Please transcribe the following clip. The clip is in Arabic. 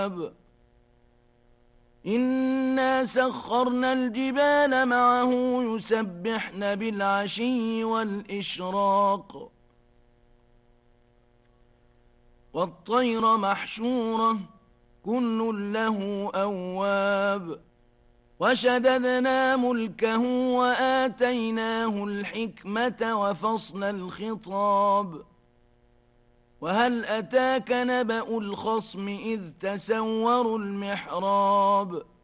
إنا سخرنا الجبال معه يسبحن بالعشي والإشراق والطير محشورة كل له أواب وشددنا ملكه وآتيناه الحكمة وفصل الخطاب وهل أتاك نبأ الخصم إذ تسوروا المحراب